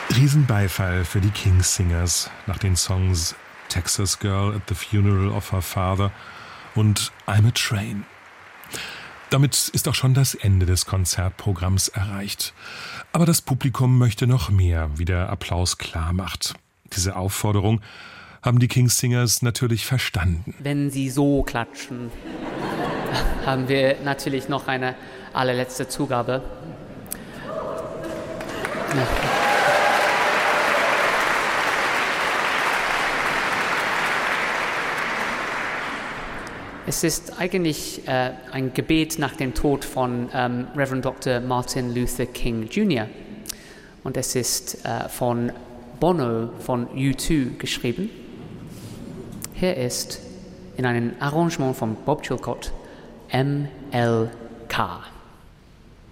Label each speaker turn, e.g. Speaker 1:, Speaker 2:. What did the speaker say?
Speaker 1: Riesenbeifall für die King's-Singers nach den Songs Texas Girl at the Funeral of Her Father und I'm a Train. Damit ist auch schon das Ende des Konzertprogramms erreicht. Aber das Publikum möchte noch mehr, wie der Applaus klar macht. Diese Aufforderung haben die King's-Singers natürlich verstanden.
Speaker 2: Wenn Sie so klatschen, haben wir natürlich noch eine allerletzte Zugabe. Ja. Es ist eigentlich ein Gebet nach dem Tod von Reverend Dr. Martin Luther King Jr. Und es ist von Bono von U2 geschrieben. Hier ist in einem Arrangement von Bob Chilcott MLK.